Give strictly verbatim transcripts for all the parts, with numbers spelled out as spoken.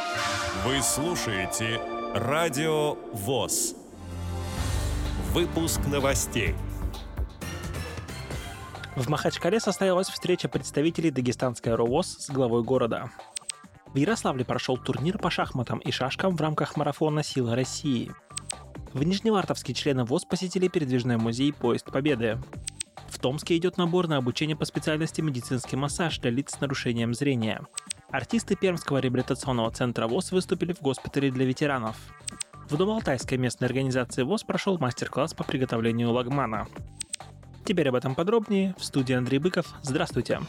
Вы слушаете Радио ВОС. Выпуск новостей. В Махачкале состоялась встреча представителей Дагестанской РОВОС с главой города. В Ярославле прошел турнир по шахматам и шашкам в рамках марафона «Сила России». В Нижневартовске члены ВОС посетили передвижной музей «Поезд Победы». В Томске идет набор на обучение по специальности медицинский массаж для лиц с нарушением зрения. Артисты Пермского реабилитационного центра ВОС выступили в госпитале для ветеранов. В Новоалтайской местной организации ВОС прошел мастер-класс по приготовлению лагмана. Теперь об этом подробнее. В студии Андрей Быков. Здравствуйте.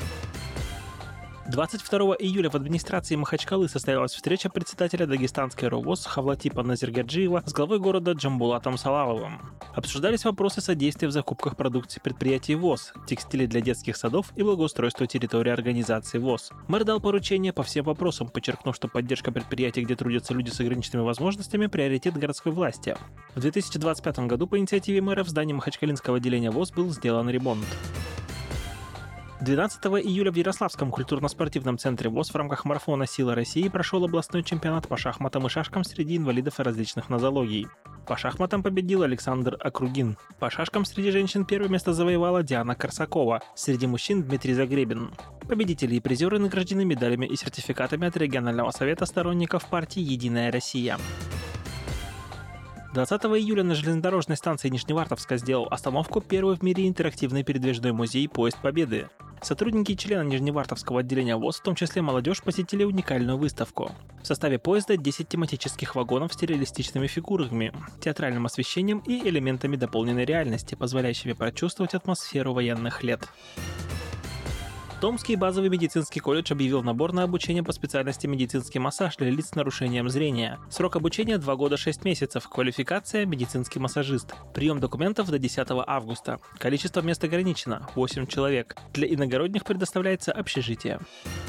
двадцать второго июля в администрации Махачкалы состоялась встреча председателя Дагестанской РОВОС Хавлатипа Назиргаджиева с главой города Джамбулатом Салавовым. Обсуждались вопросы содействия в закупках продукции предприятий ВОС, текстилей для детских садов и благоустройства территории организации ВОС. Мэр дал поручения по всем вопросам, подчеркнув, что поддержка предприятий, где трудятся люди с ограниченными возможностями, приоритет городской власти. В две тысячи двадцать пятом году по инициативе мэра в здании Махачкалинского отделения ВОС был сделан ремонт. двенадцатого июля в Ярославском культурно-спортивном центре ВОС в рамках марафона «Сила России» прошел областной чемпионат по шахматам и шашкам среди инвалидов и различных нозологий. По шахматам победил Александр Округин. По шашкам среди женщин первое место завоевала Диана Корсакова. Среди мужчин Дмитрий Загребин. Победители и призеры награждены медалями и сертификатами от регионального совета сторонников партии «Единая Россия». двадцатого июля на железнодорожной станции Нижневартовска сделал остановку первый в мире интерактивный передвижной музей «Поезд Победы». Сотрудники и члены Нижневартовского отделения ВОС, в том числе молодежь, посетили уникальную выставку. В составе поезда десять тематических вагонов с реалистичными фигурами, театральным освещением и элементами дополненной реальности, позволяющими прочувствовать атмосферу военных лет. Томский базовый медицинский колледж объявил набор на обучение по специальности медицинский массаж для лиц с нарушением зрения. Срок обучения два года шесть месяцев. Квалификация – медицинский массажист. Прием документов до десятого августа. Количество мест ограничено – восемь человек. Для иногородних предоставляется общежитие.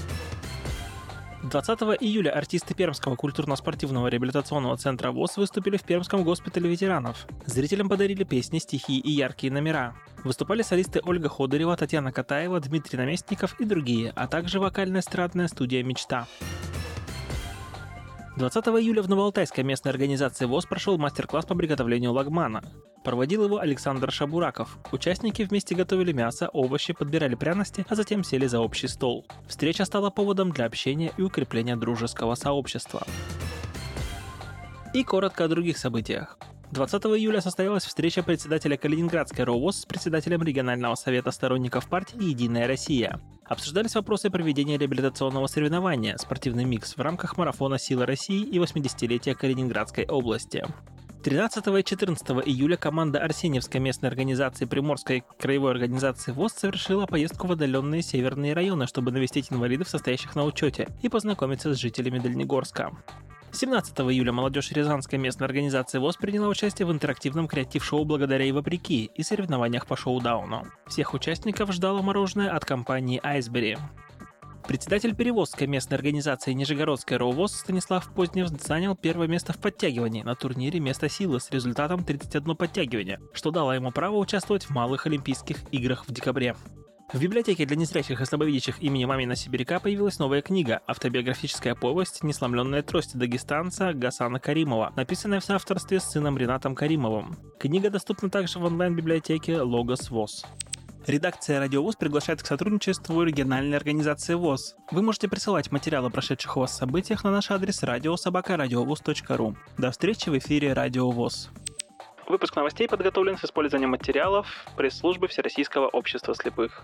двадцатого июля артисты Пермского культурно-спортивного реабилитационного центра ВОС выступили в Пермском госпитале ветеранов. Зрителям подарили песни, стихи и яркие номера. Выступали солисты Ольга Ходырева, Татьяна Катаева, Дмитрий Наместников и другие, а также вокально-эстрадная студия «Мечта». двадцатого июля в Новоалтайской местной организации ВОС прошел мастер-класс по приготовлению лагмана. Проводил его Александр Шабураков. Участники вместе готовили мясо, овощи, подбирали пряности, а затем сели за общий стол. Встреча стала поводом для общения и укрепления дружеского сообщества. И коротко о других событиях. двадцатого июля состоялась встреча председателя Калининградской РОВОС с председателем регионального совета сторонников партии «Единая Россия». Обсуждались вопросы проведения реабилитационного соревнования «Спортивный микс» в рамках марафона «Сила России» и восьмидесятилетия Калининградской области. тринадцатого и четырнадцатого июля команда Арсеньевской местной организации Приморской краевой организации ВОС совершила поездку в отдаленные северные районы, чтобы навестить инвалидов, состоящих на учете, и познакомиться с жителями Дальнегорска. семнадцатого июля молодежь Рязанской местной организации ВОС приняла участие в интерактивном креатив-шоу «Благодаря и вопреки» и соревнованиях по шоу-дауну. Всех участников ждало мороженое от компании «Айсбери». Председатель Перевозской местной организации Нижегородской РОВОС Станислав Позднев занял первое место в подтягивании на турнире «Место силы» с результатом тридцать одно подтягивание, что дало ему право участвовать в малых Олимпийских играх в декабре. В библиотеке для незрячих и слабовидящих имени Мамина Сибиряка появилась новая книга «Автобиографическая повесть «Несломленная трость» дагестанца Гасана Каримова», написанная в соавторстве с сыном Ринатом Каримовым. Книга доступна также в онлайн-библиотеке «Логос ВОС». Редакция «Радио ВОС» приглашает к сотрудничеству региональной организации ВОС. Вы можете присылать материалы о прошедших у вас событиях на наш адрес радио собака радиовос точка ру. До встречи в эфире «Радио ВОС». Выпуск новостей подготовлен с использованием материалов пресс-службы Всероссийского общества слепых.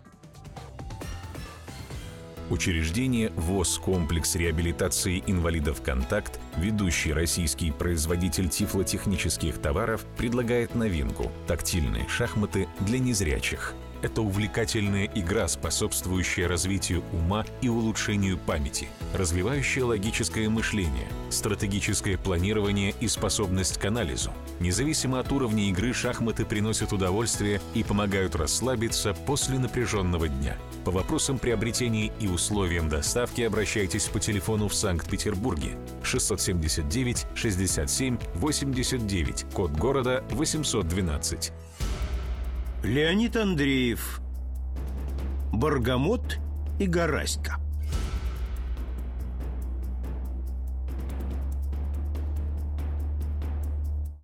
Учреждение ВОС «Комплекс реабилитации инвалидов «Контакт», ведущий российский производитель тифлотехнических товаров, предлагает новинку – тактильные шахматы для незрячих. Это увлекательная игра, способствующая развитию ума и улучшению памяти, развивающая логическое мышление, стратегическое планирование и способность к анализу. Независимо от уровня игры, шахматы приносят удовольствие и помогают расслабиться после напряженного дня. По вопросам приобретения и условиям доставки обращайтесь по телефону в Санкт-Петербурге шестьсот семьдесят девять шестьдесят семь восемьдесят девять, код города восемьсот двенадцать. Леонид Андреев. Баргамот и Гораська.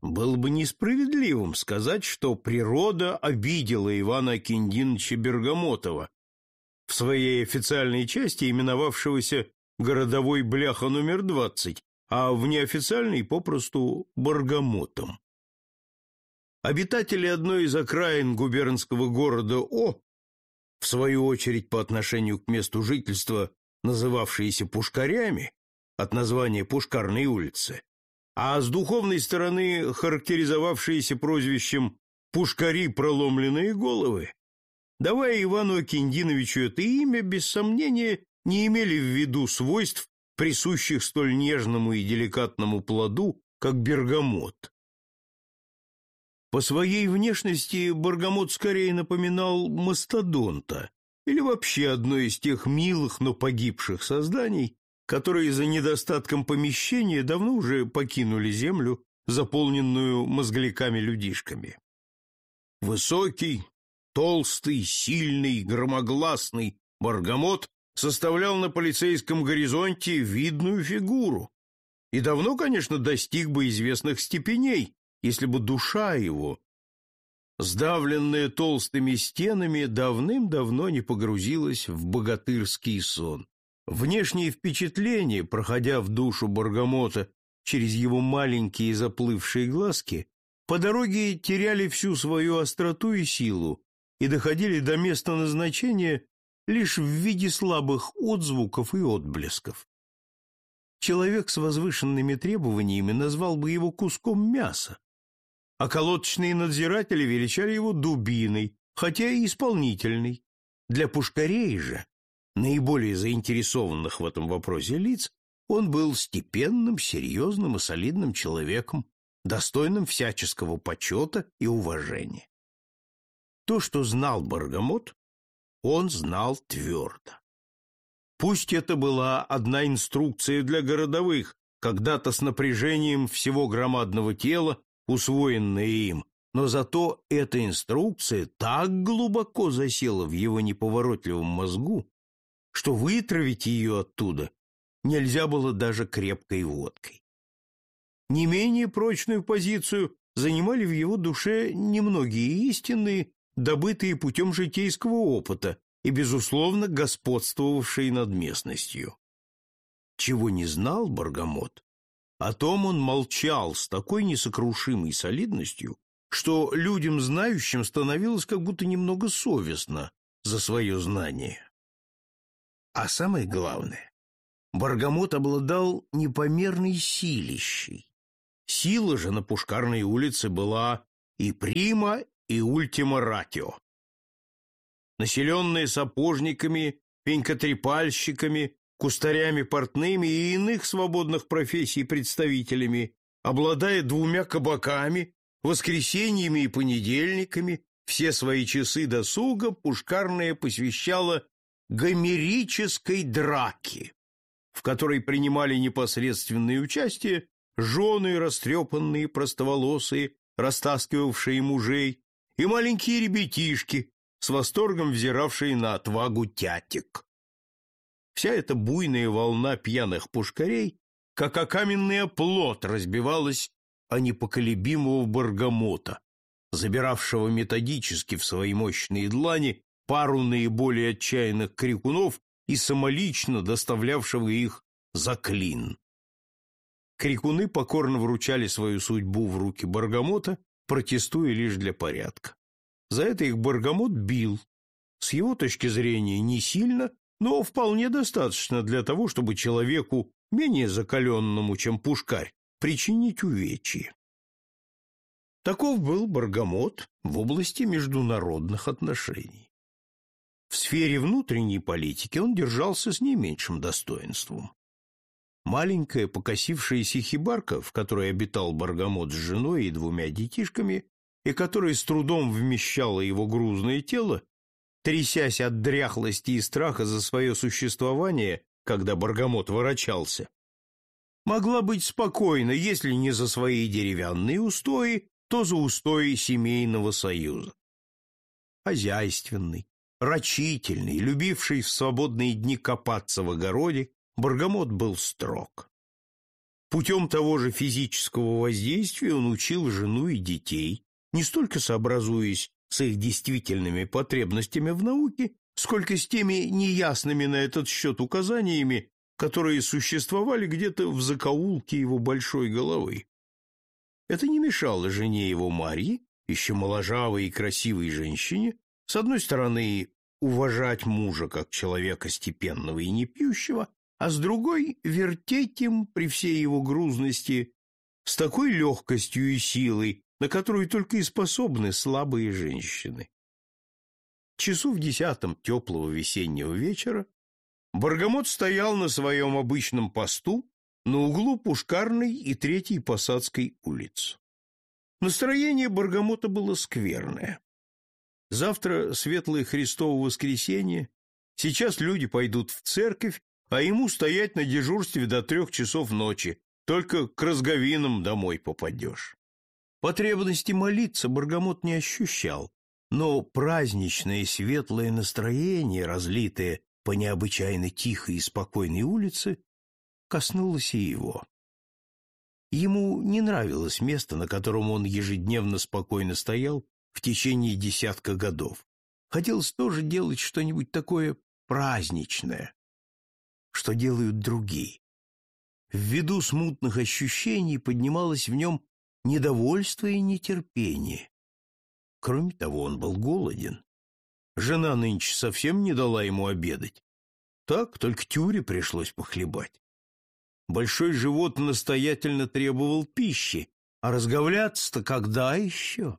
было бы несправедливым сказать, что природа обидела Ивана Акиндиновича Бергамотова, в своей официальной части именовавшегося «Городовой бляха номер двадцать», а в неофициальной попросту «Баргамотом». Обитатели одной из окраин губернского города О, в свою очередь по отношению к месту жительства называвшиеся Пушкарями, от названия Пушкарной улицы, а с духовной стороны характеризовавшиеся прозвищем «Пушкари проломленные головы», давая Ивану Акиндиновичу это имя, без сомнения, не имели в виду свойств, присущих столь нежному и деликатному плоду, как бергамот. По своей внешности бергамот скорее напоминал мастодонта или вообще одно из тех милых, но погибших созданий, которые за недостатком помещения давно уже покинули землю, заполненную мозгляками-людишками. Высокий, толстый, сильный, громогласный бергамот составлял на полицейском горизонте видную фигуру и давно, конечно, достиг бы известных степеней, если бы душа его, сдавленная толстыми стенами, давным-давно не погрузилась в богатырский сон. Внешние впечатления, проходя в душу бергамота через его маленькие заплывшие глазки, по дороге теряли всю свою остроту и силу и доходили до места назначения лишь в виде слабых отзвуков и отблесков. Человек с возвышенными требованиями назвал бы его куском мяса, а колодочные надзиратели величали его дубиной, хотя и исполнительной. Для пушкарей же, наиболее заинтересованных в этом вопросе лиц, он был степенным, серьезным и солидным человеком, достойным всяческого почета и уважения. То, что знал Бергамот, он знал твердо. Пусть это была одна инструкция для городовых, когда-то с напряжением всего громадного тела, усвоенная им, но зато эта инструкция так глубоко засела в его неповоротливом мозгу, что вытравить ее оттуда нельзя было даже крепкой водкой. Не менее прочную позицию занимали в его душе немногие истинные, добытые путем житейского опыта и, безусловно, господствовавшие над местностью. Чего не знал Бергамот, о том он молчал с такой несокрушимой солидностью, что людям знающим становилось как будто немного совестно за свое знание. А самое главное, Бергамот обладал непомерной силищей. Сила же на Пушкарной улице была и прима, и ультима ратио. Населенная сапожниками, пенькотрепальщиками, кустарями портными и иных свободных профессий представителями, обладая двумя кабаками, воскресеньями и понедельниками, все свои часы досуга Пушкарная посвящала гомерической драке, в которой принимали непосредственное участие жены растрепанные, простоволосые, растаскивавшие мужей, и маленькие ребятишки, с восторгом взиравшие на отвагу тятек. Вся эта буйная волна пьяных пушкарей, как о каменный оплот, разбивалась о непоколебимого Бергамота, забиравшего методически в свои мощные длани пару наиболее отчаянных крикунов и самолично доставлявшего их за клин. Крикуны покорно вручали свою судьбу в руки Бергамота, протестуя лишь для порядка. За это их Бергамот бил, с его точки зрения не сильно, но вполне достаточно для того, чтобы человеку, менее закаленному, чем пушкарь, причинить увечье. Таков был Бергамот в области международных отношений. В сфере внутренней политики он держался с не меньшим достоинством. Маленькая покосившаяся хибарка, в которой обитал Бергамот с женой и двумя детишками, и которая с трудом вмещала его грузное тело, трясясь от дряхлости и страха за свое существование, когда Бергамот ворочался, могла быть спокойна, если не за свои деревянные устои, то за устои семейного союза. Хозяйственный, рачительный, любивший в свободные дни копаться в огороде, Бергамот был строг. Путем того же физического воздействия он учил жену и детей, не столько сообразуясь с их действительными потребностями в науке, сколько с теми неясными на этот счет указаниями, которые существовали где-то в закоулке его большой головы. Это не мешало жене его Марье, еще моложавой и красивой женщине, с одной стороны, уважать мужа как человека степенного и непьющего, а с другой — вертеть им при всей его грузности с такой легкостью и силой, на которую только и способны слабые женщины. Часу в десятом теплого весеннего вечера Баргамот стоял на своем обычном посту на углу Пушкарной и Третьей Посадской улиц. Настроение Баргамота было скверное. Завтра светлое Христово воскресенье, сейчас люди пойдут в церковь, а ему стоять на дежурстве до трех часов ночи, только к разговинам домой попадешь. Потребности молиться Баргамот не ощущал, но праздничное светлое настроение, разлитое по необычайно тихой и спокойной улице, коснулось и его. Ему не нравилось место, на котором он ежедневно спокойно стоял в течение десятка годов. Хотелось тоже делать что-нибудь такое праздничное, что делают другие. Ввиду смутных ощущений поднималось в нем недовольство и нетерпение. Кроме того, он был голоден. Жена нынче совсем не дала ему обедать. Так, только тюре пришлось похлебать. Большой живот настоятельно требовал пищи, а разговляться-то когда еще?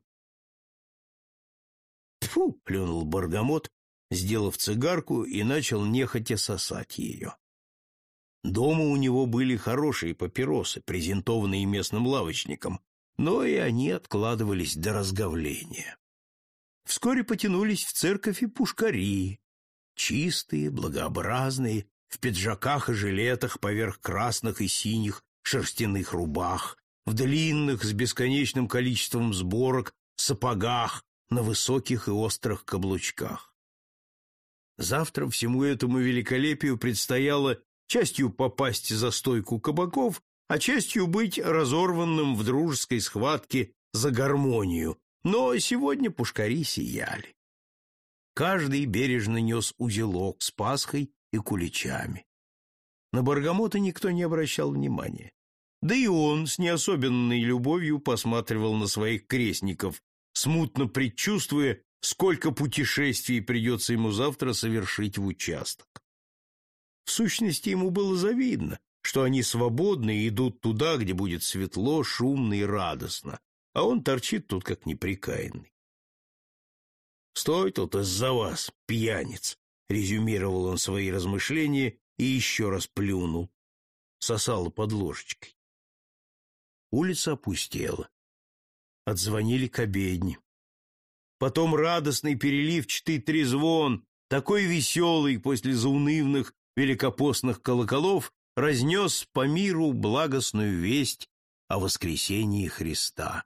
Тьфу, плюнул Баргамот, сделав цигарку, и начал нехотя сосать ее. Дома у него были хорошие папиросы, презентованные местным лавочником, но и они откладывались до разговления. Вскоре потянулись в церковь и пушкари, чистые, благообразные, в пиджаках и жилетах поверх красных и синих шерстяных рубах, в длинных с бесконечным количеством сборок сапогах на высоких и острых каблучках. Завтра всему этому великолепию предстояло частью попасть за стойку кабаков, а частью быть разорванным в дружеской схватке за гармонию, но сегодня пушкари сияли. Каждый бережно нес узелок с пасхой и куличами. На Баргамота никто не обращал внимания. Да и он с неособенной любовью посматривал на своих крестников, смутно предчувствуя, сколько путешествий придется ему завтра совершить в участок. В сущности, ему было завидно, что они свободны и идут туда, где будет светло, шумно и радостно, а он торчит тут как неприкаянный. «Стой тут из-за вас, пьяниц!» — резюмировал он свои размышления и еще раз плюнул. Сосало под ложечкой. Улица опустела. Отзвонили к обедне. Потом радостный переливчатый трезвон, такой веселый после заунывных великопостных колоколов, разнес по миру благостную весть о воскресении Христа.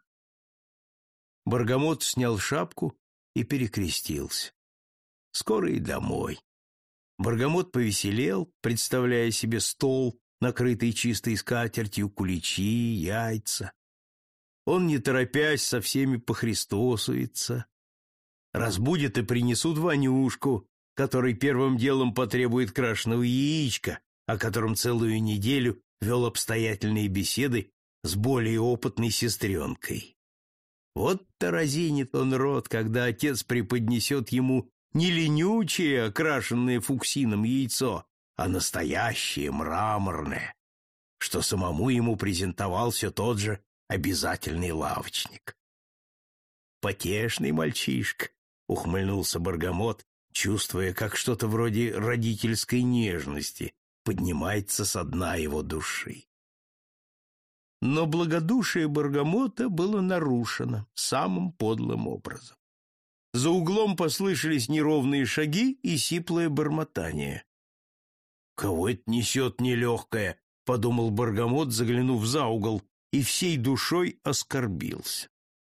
Баргамот снял шапку и перекрестился. Скоро и домой. Баргамот повеселел, представляя себе стол, накрытый чистой скатертью, куличи, яйца. Он, не торопясь, со всеми похристосуется. Разбудят и принесут Ванюшку, который первым делом потребует крашеного яичка, о котором целую неделю вел обстоятельные беседы с более опытной сестренкой. Вот-то разинет он рот, когда отец преподнесет ему не ленючее, окрашенное фуксином яйцо, а настоящее мраморное, что самому ему презентовал все тот же обязательный лавочник. «Потешный мальчишка», — ухмыльнулся Баргамот, чувствуя, как что-то вроде родительской нежности поднимается со дна его души. Но благодушие Баргамота было нарушено самым подлым образом. За углом послышались неровные шаги и сиплое бормотание. «Кого это несет нелегкое?» — подумал Баргамот, заглянув за угол, и всей душой оскорбился.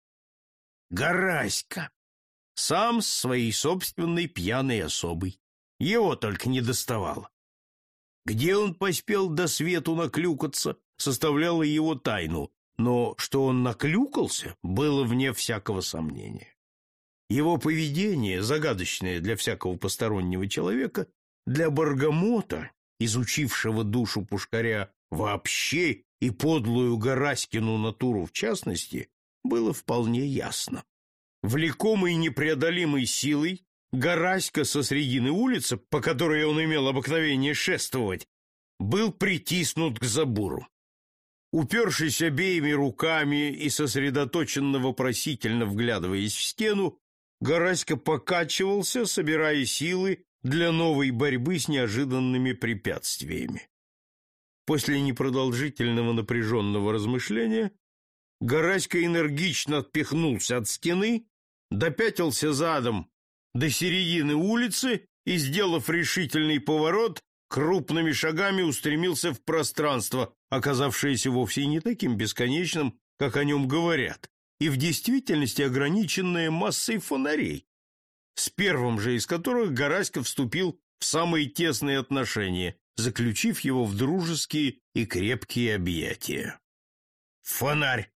Гараська! Сам с своей собственной пьяной особой. Его только не доставало. Где он поспел до свету наклюкаться составляло его тайну, но что он наклюкался, было вне всякого сомнения. Его поведение, загадочное для всякого постороннего человека, для Баргамота, изучившего душу Пушкаря вообще и подлую Гораськину натуру в частности, было вполне ясно. Влекомый непреодолимой силой, Гораська со средины улицы, по которой он имел обыкновение шествовать, был притиснут к забору. Упершись обеими руками и сосредоточенно вопросительно вглядываясь в стену, Гораська покачивался, собирая силы для новой борьбы с неожиданными препятствиями. После непродолжительного напряженного размышления Гораська энергично отпихнулся от стены, допятился задом до середины улицы и, сделав решительный поворот, крупными шагами устремился в пространство, оказавшееся вовсе не таким бесконечным, как о нем говорят, и в действительности ограниченное массой фонарей, с первым же из которых Гораська вступил в самые тесные отношения, заключив его в дружеские и крепкие объятия. «Фонарь!»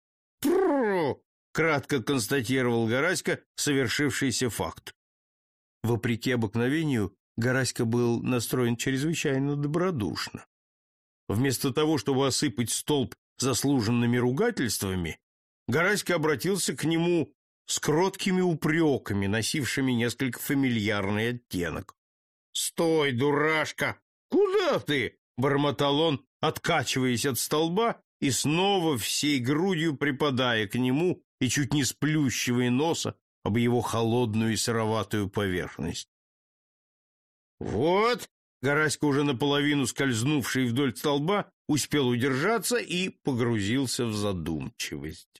— кратко констатировал Гораська совершившийся факт. Вопреки обыкновению, Гораська был настроен чрезвычайно добродушно. Вместо того, чтобы осыпать столб заслуженными ругательствами, Гораська обратился к нему с кроткими упреками, носившими несколько фамильярный оттенок. «Стой, дурашка! Куда ты?» — бормотал он, откачиваясь от столба и снова всей грудью припадая к нему и чуть не сплющивая носа об его холодную и сыроватую поверхность. «Вот!» — Гораська, уже наполовину скользнувший вдоль столба, успел удержаться и погрузился в задумчивость.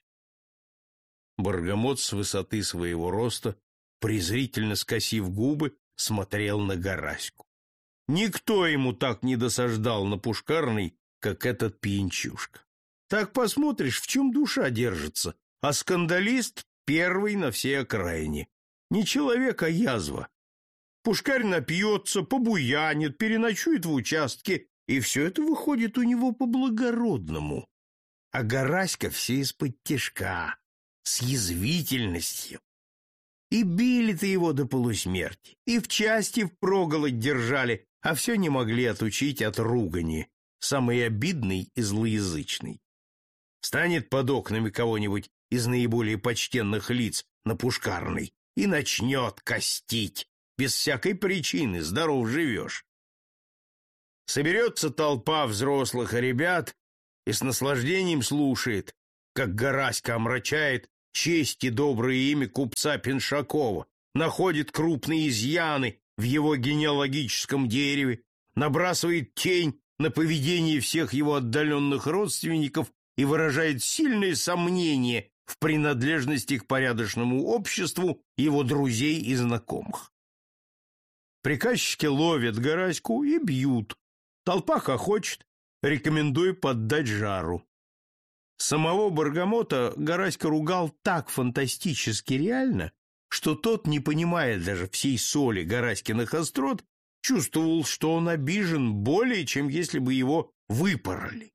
Баргамот с высоты своего роста, презрительно скосив губы, смотрел на Гораську. Никто ему так не досаждал на Пушкарной, как этот пьянчушка. Так посмотришь, в чем душа держится, а скандалист первый на всей окраине. Не человек, а язва. Пушкарь напьется, побуянит, переночует в участке, и все это выходит у него по-благородному. А Гораська все из-под тишка, с язвительностью. И били-то его до полусмерти, и в части впроголодь держали, а все не могли отучить от ругани, самой обидной и злоязычной. Станет под окнами кого-нибудь из наиболее почтенных лиц на Пушкарной и начнет костить, без всякой причины, здоров живешь. Соберется толпа взрослых и ребят и с наслаждением слушает, как Гораська омрачает честь и доброе имя купца Пиншакова, находит крупные изъяны в его генеалогическом дереве, набрасывает тень на поведение всех его отдаленных родственников и выражает сильные сомнения в принадлежности к порядочному обществу его друзей и знакомых. Приказчики ловят Гораську и бьют. Толпа хохочет, рекомендуя поддать жару. Самого Баргамота Гораська ругал так фантастически реально, что тот, не понимая даже всей соли Гораськиных острот, чувствовал, что он обижен более, чем если бы его выпороли.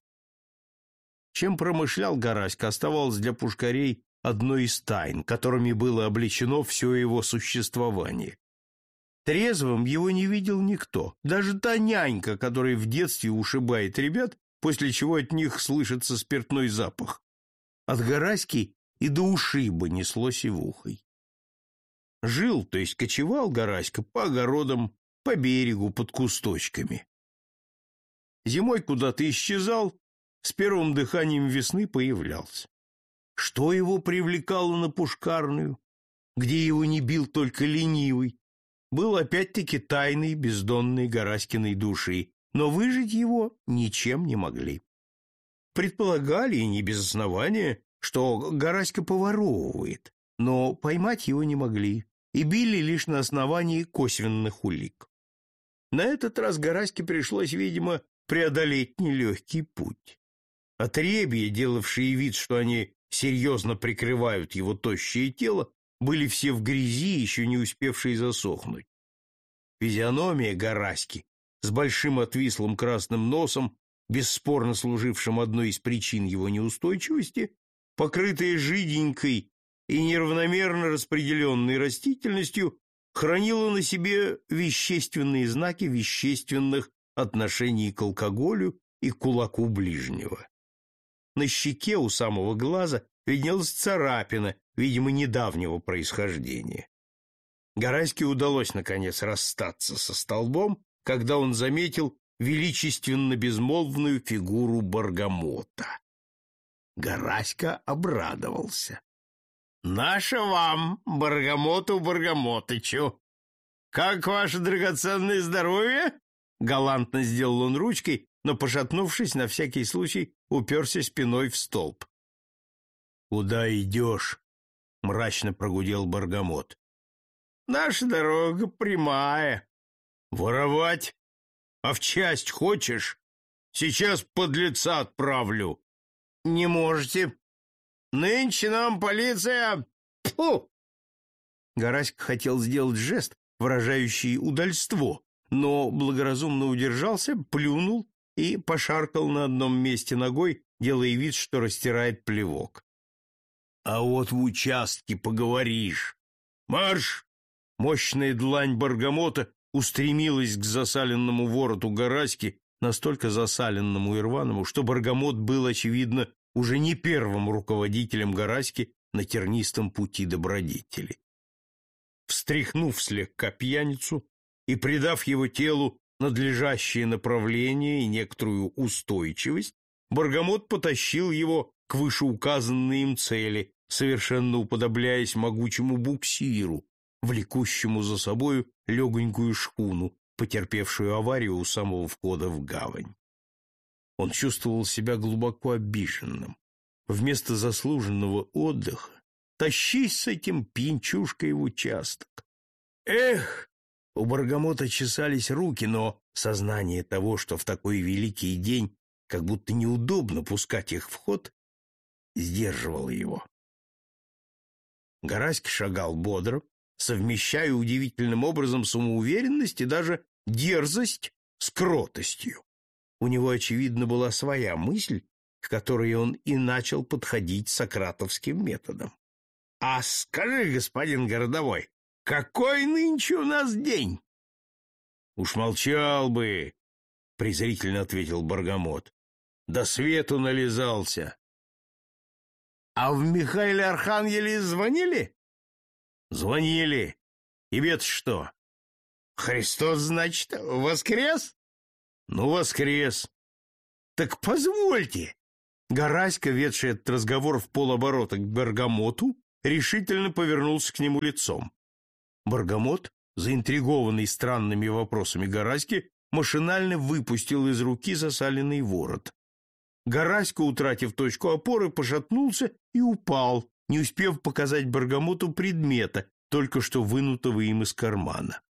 Чем промышлял Гораська, оставалось для пушкарей одной из тайн, которыми было облечено все его существование. Трезвым его не видел никто, даже та нянька, которая в детстве ушибает ребят, после чего от них слышится спиртной запах. От Гораськи и до ушиба несло сивухой. Жил, то есть кочевал Гораська по огородам, по берегу, под кусточками. Зимой куда-то исчезал, с первым дыханием весны появлялся. Что его привлекало на Пушкарную, где его не бил только ленивый, был опять-таки тайной бездонной Гораськиной души, но выжить его ничем не могли. Предполагали, и не без основания, что Гораська поворовывает, но поймать его не могли и били лишь на основании косвенных улик. На этот раз Гораське пришлось, видимо, преодолеть нелегкий путь. Отребья, делавшие вид, что они серьезно прикрывают его тощее тело, были все в грязи, еще не успевшие засохнуть. Физиономия Гораськи с большим отвислым красным носом бесспорно служившим одной из причин его неустойчивости, покрытое жиденькой и неравномерно распределенной растительностью, хранило на себе вещественные знаки вещественных отношений к алкоголю и к кулаку ближнего. На щеке у самого глаза виднелась царапина, видимо, недавнего происхождения. Гараське удалось, наконец, расстаться со столбом, когда он заметил величественно-безмолвную фигуру Баргамота. Гараська обрадовался. — Наша вам, Баргамоту Баргамотычу! Как ваше драгоценное здоровье? Галантно сделал он ручкой, но, пошатнувшись, на всякий случай уперся спиной в столб. — Куда идешь? — мрачно прогудел Баргамот. — Наша дорога прямая. — Воровать? А в часть хочешь? Сейчас подлеца отправлю. — Не можете. Нынче нам полиция... Фу! Гараська хотел сделать жест, выражающий удальство, но благоразумно удержался, плюнул и пошаркал на одном месте ногой, делая вид, что растирает плевок. — А вот в участке поговоришь. Марш! Мощная длань Баргамота устремилась к засаленному вороту Гараськи, настолько засаленному и рваному, что Баргамот был, очевидно, уже не первым руководителем Гараськи на тернистом пути добродетели. Встряхнув слегка пьяницу и придав его телу надлежащее направление и некоторую устойчивость, Баргамот потащил его к вышеуказанной им цели, совершенно уподобляясь могучему буксиру, влекущему за собою легонькую шхуну, потерпевшую аварию у самого входа в гавань. Он чувствовал себя глубоко обиженным. Вместо заслуженного отдыха тащись с этим пьянчушкой в участок. Эх! У Баргамота чесались руки, но сознание того, что в такой великий день как будто неудобно пускать их в ход, сдерживало его. Гараська шагал бодро, совмещая удивительным образом самоуверенность и даже дерзость с кротостью. У него, очевидно, была своя мысль, к которой он и начал подходить сократовским методом. — А скажи, господин городовой, какой нынче у нас день? — Уж молчал бы, — презрительно ответил Баргамот. — До свету нализался. — А в Михаиле Архангеле звонили? — Звонили. Тебе-то что? — Христос, значит, воскрес? — Ну, воскрес. — Так позвольте. Гараська, ведший этот разговор в полоборота к Баргамоту, решительно повернулся к нему лицом. Баргамот, заинтригованный странными вопросами Гараськи, машинально выпустил из руки засаленный ворот. Гараська, утратив точку опоры, пошатнулся и упал, не успев показать Баргамоту предмета, только что вынутого им из кармана.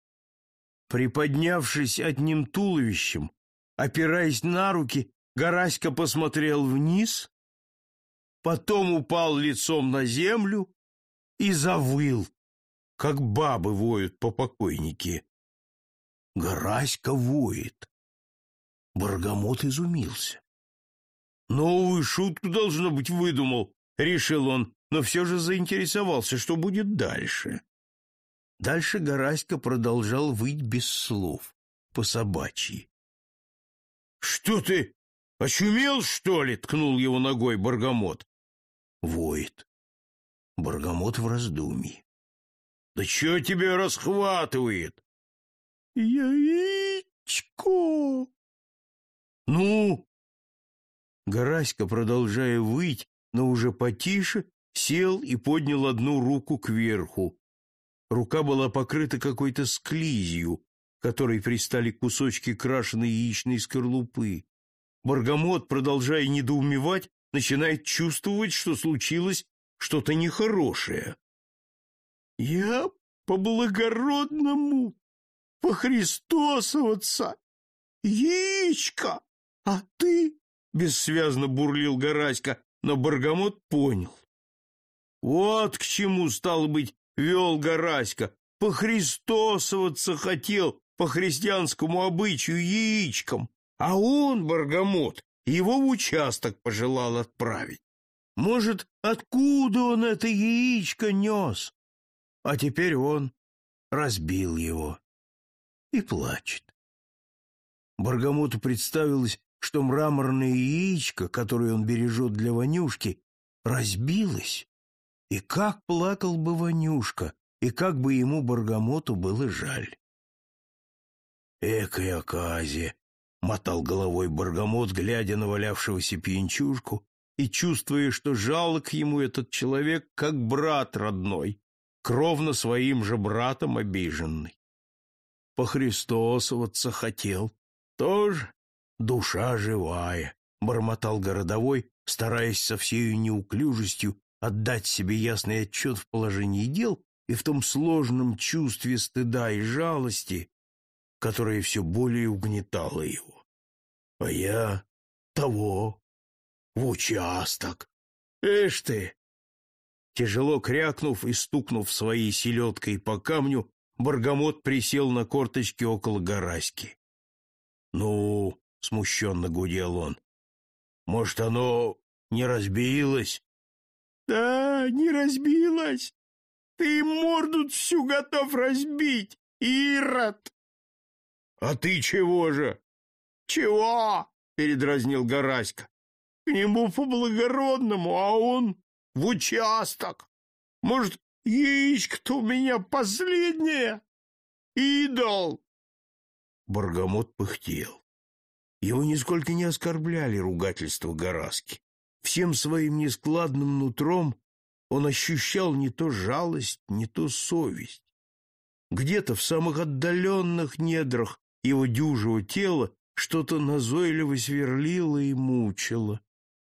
Приподнявшись одним туловищем, опираясь на руки, Гараська посмотрел вниз, потом упал лицом на землю и завыл, как бабы воют по покойнике. Гараська воет. Баргамот изумился. Новую шутку, должно быть, выдумал, решил он, но все же заинтересовался, что будет дальше. Дальше Гараська продолжал выть без слов, по-собачьи. — Что ты, очумел, что ли? — ткнул его ногой Баргамот. Воет. Баргамот в раздумье. — Да чё тебя расхватывает? — Яичко! — Ну? Гараська, продолжая выть, но уже потише, сел и поднял одну руку кверху. Рука была покрыта какой-то склизью, к которой пристали кусочки крашеной яичной скорлупы. Баргамот, продолжая недоумевать, начинает чувствовать, что случилось что-то нехорошее. — Я по-благородному, по-христосоваться, яичко, а ты... — бессвязно бурлил Гараська, но Баргамот понял. Вот к чему, стало быть, вел Гараська, похристосоваться хотел по христианскому обычаю яичком, А он, Баргамот, его в участок пожелал отправить. Может, откуда он это яичко нес? А теперь он разбил его и плачет. Баргамоту представилось, что мраморное яичко, которое он бережет для Ванюшки, разбилось, и как плакал бы Ванюшка, и как бы ему, Баргамоту, было жаль. «Экая оказия!» — мотал головой Баргамот, глядя на валявшегося пьянчушку и чувствуя, что жалок ему этот человек, как брат родной, кровно своим же братом обиженный. Похристосоваться хотел, тоже душа живая, — бормотал городовой, стараясь со всею неуклюжестью отдать себе ясный отчет в положении дел и в том сложном чувстве стыда и жалости, которое все более угнетало его. А я того, в участок. Эш ты! Тяжело крякнув и стукнув своей селедкой по камню, Баргамот присел на корточки около Гараськи. «Ну, — смущенно гудел он, — может, оно не разбилось?» «Да, не разбилось. Ты морду всю готов разбить, Ирод!» «А ты чего же?» «Чего?» — передразнил Гараська. «К нему по-благородному, а он в участок. Может, яичко-то у меня последнее? Идол!» Баргамот пыхтел. Его нисколько не оскорбляли ругательства Гараски. Всем своим нескладным нутром он ощущал не то жалость, не то совесть. Где-то в самых отдаленных недрах его дюжего тела что-то назойливо сверлило и мучило.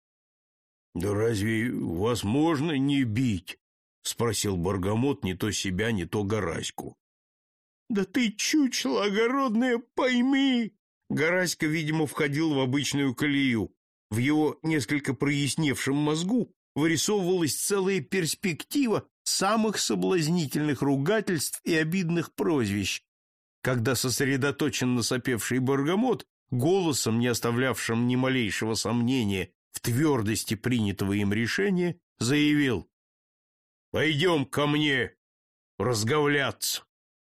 «Да разве вас можно не бить?» — спросил Баргамот не то себя, не то Гараську. «Да ты, чучело огородное, пойми!» Гараська, видимо, входил в обычную колею. В его несколько проясневшем мозгу вырисовывалась целая перспектива самых соблазнительных ругательств и обидных прозвищ, когда сосредоточенно сопевший Баргамот, голосом, не оставлявшим ни малейшего сомнения в твердости принятого им решения, заявил: «Пойдем ко мне разговляться».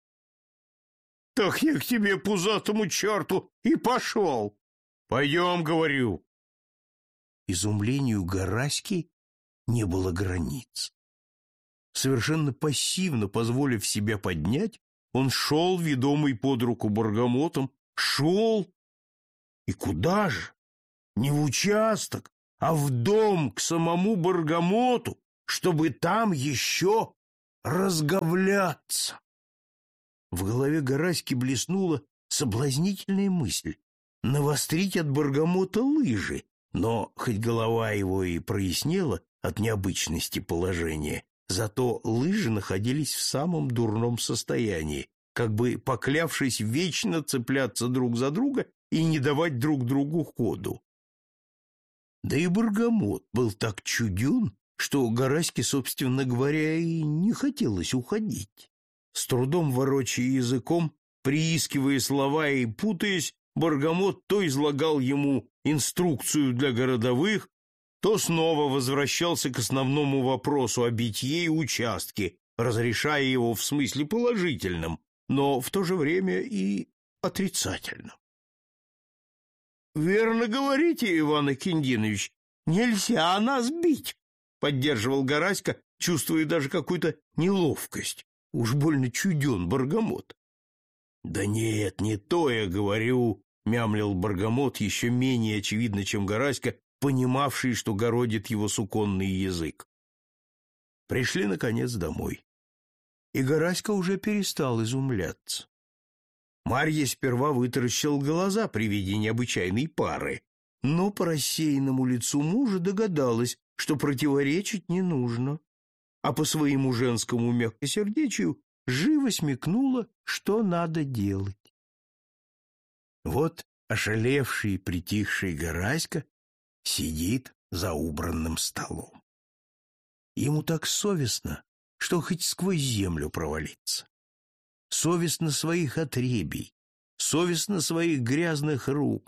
«Так я к тебе, пузатому черту, и пошел!» «Пойдем, — говорю». Изумлению Гараськи не было границ. Совершенно пассивно позволив себя поднять, он шел, ведомый под руку Баргамотом, шел. И куда же? Не в участок, а в дом к самому Баргамоту, чтобы там еще разговляться. В голове Гараськи блеснула соблазнительная мысль — навострить от Баргамота лыжи, но хоть голова его и прояснела от необычности положения, зато лыжи находились в самом дурном состоянии, как бы поклявшись вечно цепляться друг за друга и не давать друг другу ходу. Да и Баргамот был так чуден, что Гараське, собственно говоря, и не хотелось уходить. С трудом ворочая языком, приискивая слова и путаясь, Баргамот то излагал ему инструкцию для городовых, то снова возвращался к основному вопросу о битье и участке, разрешая его в смысле положительном, но в то же время и отрицательном. «Верно говорите, Иван Акиндинович, нельзя нас бить», — поддерживал Гараська, чувствуя даже какую-то неловкость. Уж больно чуден Баргамот. «Да нет, не то я говорю», — мямлил Баргамот, еще менее очевидно, чем Гараська, понимавший, что городит его суконный язык. Пришли, наконец, домой. И Гараська уже перестал изумляться. Марья сперва вытаращила глаза при виде необычайной пары, но по рассеянному лицу мужа догадалась, что противоречить не нужно, а по своему женскому мягкосердечию живо смекнула, что надо делать. Вот ошалевший и притихший Гараська сидит за убранным столом. Ему так совестно, что хоть сквозь землю провалиться. Совестно своих отребий, совестно своих грязных рук,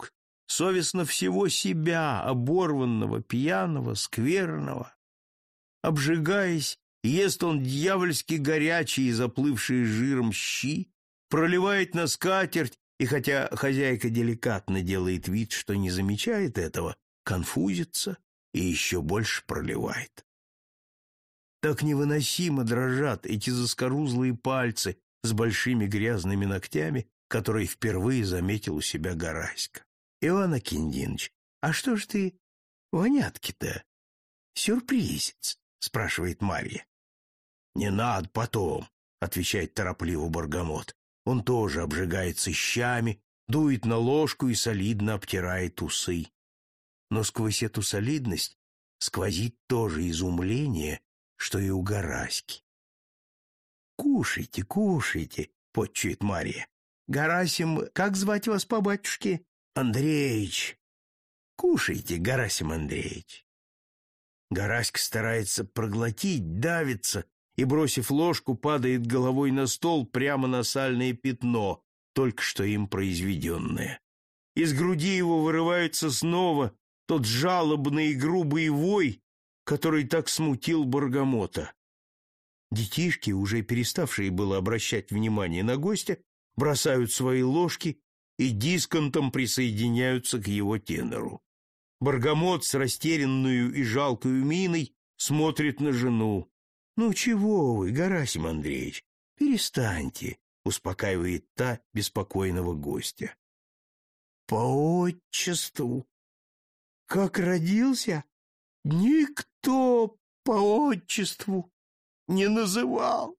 совестно всего себя, оборванного, пьяного, скверного. Обжигаясь, ест он дьявольски горячие и заплывшие жиром щи, проливает на скатерть, и хотя хозяйка деликатно делает вид, что не замечает этого, конфузится и еще больше проливает. Так невыносимо дрожат эти заскорузлые пальцы с большими грязными ногтями, которые впервые заметил у себя Гараська. Иван Акиндиныч, а что ж ты вонятки-то? Сюрпризец, спрашивает Марья. Не надо потом, отвечает торопливо Баргамот. Он тоже обжигается щами, дует на ложку и солидно обтирает усы. Но сквозь эту солидность сквозит тоже изумление, что и у Гараськи. «Кушайте, кушайте», — подчует Марья. «Гарасим, как звать вас по батюшке?» «Андреич». «Кушайте, Гарасим Андреич». Гараська старается проглотить, давится и, бросив ложку, падает головой на стол прямо на сальное пятно, только что им произведенное. Из груди его вырывается снова тот жалобный и грубый вой, который так смутил Баргамота. Детишки, уже переставшие было обращать внимание на гостя, бросают свои ложки и дисконтом присоединяются к его тенору. Баргамот с растерянную и жалкою миной смотрит на жену. «Ну чего вы, Гарасим Андреевич, перестаньте», — успокаивает та беспокойного гостя. «По отчеству. Как родился, никто по отчеству не называл».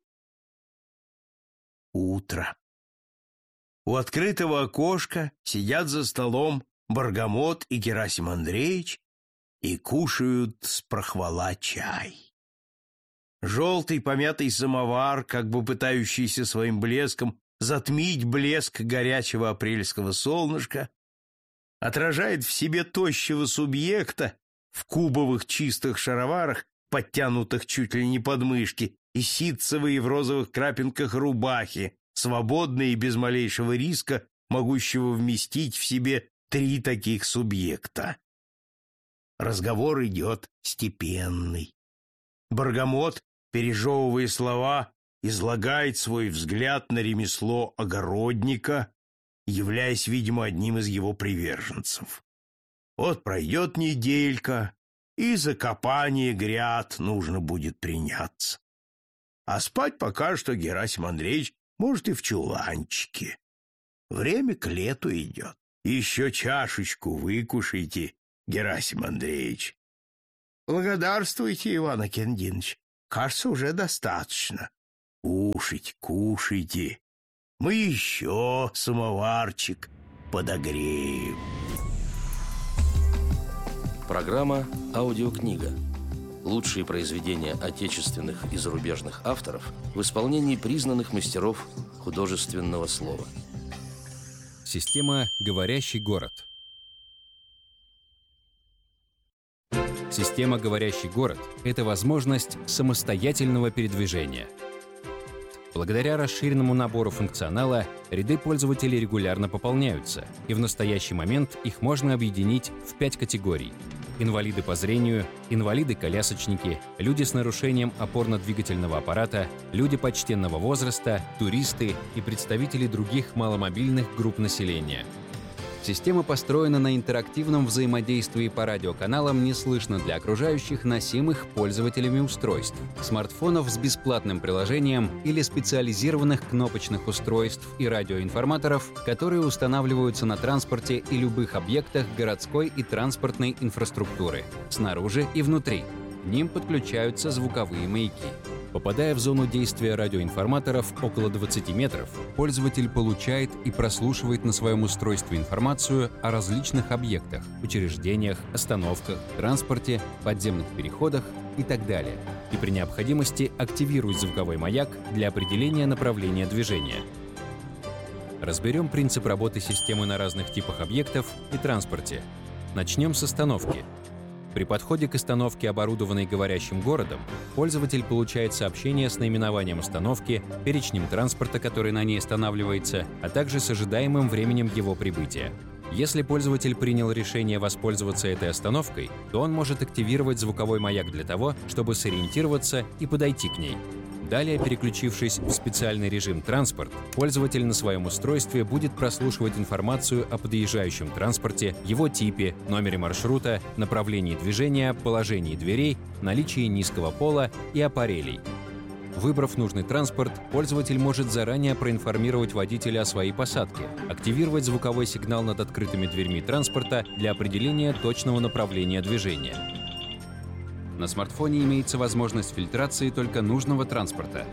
Утро. У открытого окошка сидят за столом Баргамот и Герасим Андреевич и кушают с прохвала чай. Желтый помятый самовар, как бы пытающийся своим блеском затмить блеск горячего апрельского солнышка, отражает в себе тощего субъекта в кубовых чистых шароварах, подтянутых чуть ли не под мышки, и ситцевые в розовых крапинках рубахи, свободные и без малейшего риска, могущего вместить в себе три таких субъекта. Разговор идет степенный. Баргамот, пережевывая слова, излагает свой взгляд на ремесло огородника, являясь, видимо, одним из его приверженцев. Вот пройдет неделька, и за копание гряд нужно будет приняться. А спать пока что Герасим Андреевич может и в чуланчике. Время к лету идет. Еще чашечку выкушайте, Герасим Андреевич. Благодарствуйте, Иван Акиндиныч. Кажется, уже достаточно. Кушайте, кушайте. Мы еще самоварчик подогреем. Программа «Аудиокнига». Лучшие произведения отечественных и зарубежных авторов в исполнении признанных мастеров художественного слова. Система «Говорящий город». Система «Говорящий город» — это возможность самостоятельного передвижения. Благодаря расширенному набору функционала ряды пользователей регулярно пополняются, и в настоящий момент их можно объединить в пять категорий: инвалиды по зрению, инвалиды-колясочники, люди с нарушением опорно-двигательного аппарата, люди почтенного возраста, туристы и представители других маломобильных групп населения. Система построена на интерактивном взаимодействии по радиоканалам «Не слышно для окружающих», носимых пользователями устройств, смартфонов с бесплатным приложением или специализированных кнопочных устройств и радиоинформаторов, которые устанавливаются на транспорте и любых объектах городской и транспортной инфраструктуры, снаружи и внутри. К ним подключаются звуковые маяки. Попадая в зону действия радиоинформаторов около двадцати метров, пользователь получает и прослушивает на своем устройстве информацию о различных объектах, учреждениях, остановках, транспорте, подземных переходах и так далее. И при необходимости активирует звуковой маяк для определения направления движения. Разберем принцип работы системы на разных типах объектов и транспорте. Начнем с остановки. При подходе к остановке, оборудованной говорящим городом, пользователь получает сообщение с наименованием остановки, перечнем транспорта, который на ней останавливается, а также с ожидаемым временем его прибытия. Если пользователь принял решение воспользоваться этой остановкой, то он может активировать звуковой маяк для того, чтобы сориентироваться и подойти к ней. Далее, переключившись в специальный режим «Транспорт», пользователь на своем устройстве будет прослушивать информацию о подъезжающем транспорте, его типе, номере маршрута, направлении движения, положении дверей, наличии низкого пола и аппарелей. Выбрав нужный транспорт, пользователь может заранее проинформировать водителя о своей посадке, активировать звуковой сигнал над открытыми дверьми транспорта для определения точного направления движения. На смартфоне имеется возможность фильтрации только нужного транспорта.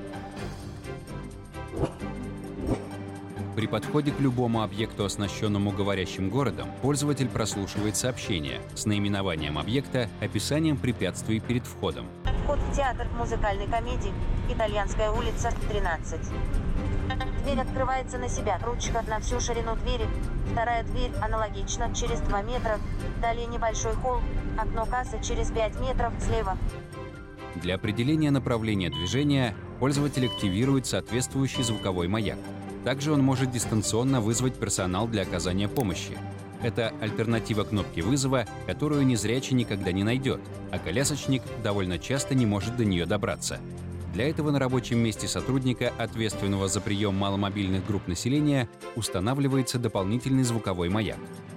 При подходе к любому объекту, оснащенному говорящим городом, пользователь прослушивает сообщение с наименованием объекта, описанием препятствий перед входом. Вход в театр музыкальной комедии «Итальянская улица, тринадцать». Дверь открывается на себя, ручка на всю ширину двери. Вторая дверь аналогично, через два метра. Далее небольшой холл, окно кассы через пять метров слева. Для определения направления движения пользователь активирует соответствующий звуковой маяк. Также он может дистанционно вызвать персонал для оказания помощи. Это альтернатива кнопки вызова, которую незрячий никогда не найдет, а колясочник довольно часто не может до нее добраться. Для этого на рабочем месте сотрудника, ответственного за прием маломобильных групп населения, устанавливается дополнительный звуковой маяк.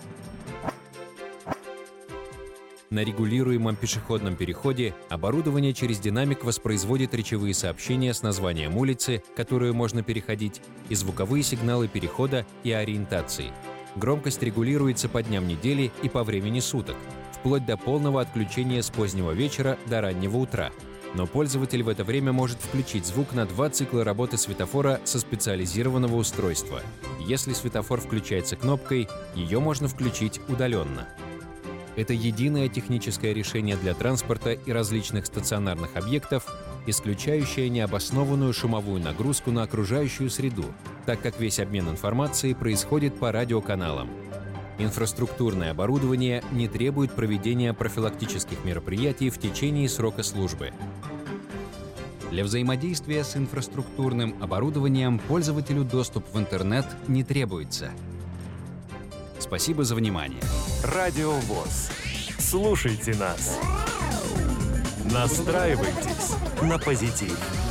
На регулируемом пешеходном переходе оборудование через динамик воспроизводит речевые сообщения с названием улицы, которую можно переходить, и звуковые сигналы перехода и ориентации. Громкость регулируется по дням недели и по времени суток, вплоть до полного отключения с позднего вечера до раннего утра. Но пользователь в это время может включить звук на два цикла работы светофора со специализированного устройства. Если светофор включается кнопкой, ее можно включить удаленно. Это единое техническое решение для транспорта и различных стационарных объектов, исключающее необоснованную шумовую нагрузку на окружающую среду, так как весь обмен информацией происходит по радиоканалам. Инфраструктурное оборудование не требует проведения профилактических мероприятий в течение срока службы. Для взаимодействия с инфраструктурным оборудованием пользователю доступ в интернет не требуется. Спасибо за внимание. Радио ВОС. Слушайте нас. Настраивайтесь на позитив.